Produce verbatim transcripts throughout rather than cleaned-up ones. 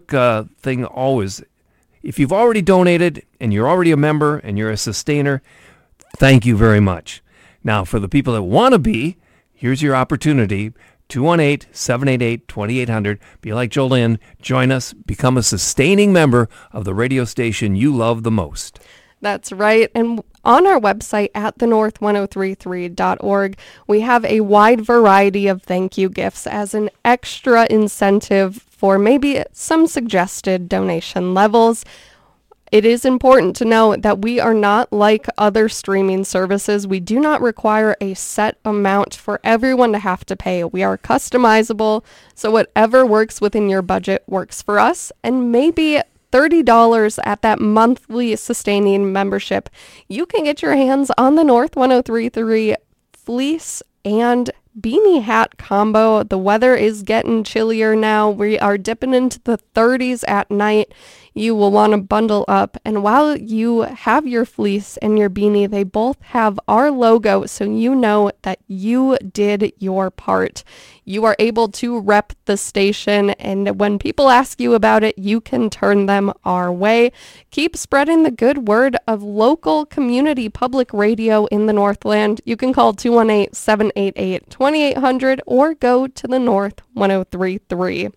quick uh, thing always. If you've already donated and you're already a member and you're a sustainer, thank you very much. Now, for the people that want to be, here's your opportunity. two one eight, seven eight eight, two eight zero zero. Be like Jolynn. Join us. Become a sustaining member of the radio station you love the most. That's right. And on our website at the north ten thirty-three dot org, we have a wide variety of thank you gifts as an extra incentive for maybe some suggested donation levels. It is important to know that we are not like other streaming services. We do not require a set amount for everyone to have to pay. We are customizable, so whatever works within your budget works for us. And maybe thirty dollars at that monthly sustaining membership, you can get your hands on the North ten thirty-three fleece and beanie hat combo. The weather is getting chillier now. We are dipping into the thirties at night. You will want to bundle up. And while you have your fleece and your beanie, they both have our logo, so you know that you did your part. You are able to rep the station, and when people ask you about it, you can turn them our way. Keep spreading the good word of local community public radio in the Northland. You can call two one eight, seven eight eight, two eight zero zero or go to the North ten thirty-three.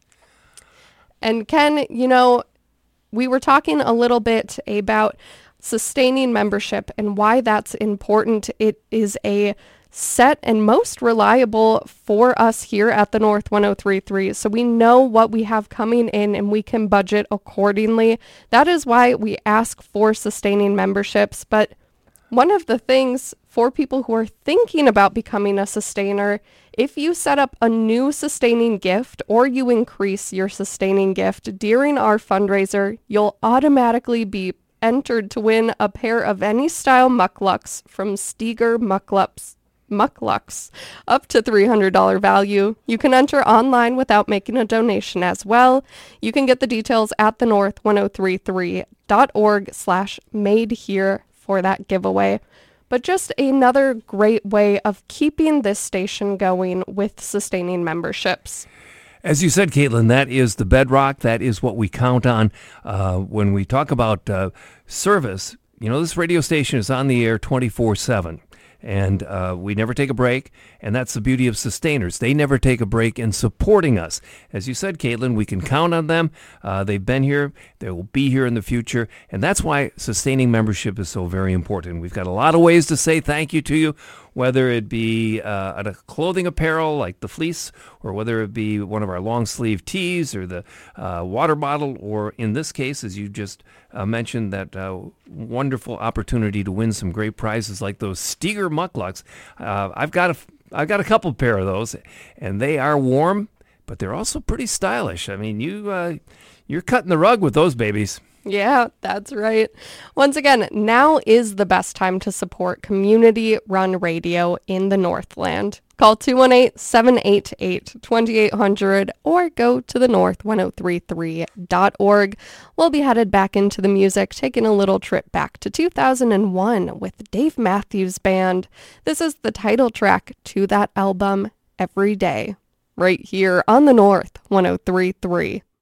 And Ken, you know, we were talking a little bit about sustaining membership and why that's important. It is a set and most reliable for us here at the North ten thirty-three. So we know what we have coming in and we can budget accordingly. That is why we ask for sustaining memberships. But one of the things for people who are thinking about becoming a sustainer, if you set up a new sustaining gift or you increase your sustaining gift during our fundraiser, you'll automatically be entered to win a pair of any style mucklucks from Steger Mucklucks. Mucklucks, up to three hundred dollars value. You can enter online without making a donation as well. You can get the details at the north ten thirty-three dot org slash made here for that giveaway. But just another great way of keeping this station going with sustaining memberships. As you said, Caitlin, that is the bedrock. That is what we count on uh, when we talk about uh, service. You know, this radio station is on the air twenty-four seven. And uh, we never take a break, and that's the beauty of sustainers. They never take a break in supporting us. As you said, Caitlin, we can count on them. Uh, they've been here. They will be here in the future, and that's why sustaining membership is so very important. We've got a lot of ways to say thank you to you, whether it be uh, a clothing apparel like the fleece, or whether it be one of our long-sleeve tees or the uh, water bottle, or in this case, as you just uh, mentioned, that uh, wonderful opportunity to win some great prizes like those Steger Mucklucks. Uh, I've got a, I've got a couple pair of those, and they are warm, but they're also pretty stylish. I mean, you uh, you're cutting the rug with those babies. Yeah, that's right. Once again, now is the best time to support community-run radio in the Northland. Call two one eight, seven eight eight, two eight zero zero or go to the north ten thirty-three dot org. We'll be headed back into the music, taking a little trip back to two thousand one with Dave Matthews Band. This is the title track to that album, Every Day, right here on the North ten thirty-three.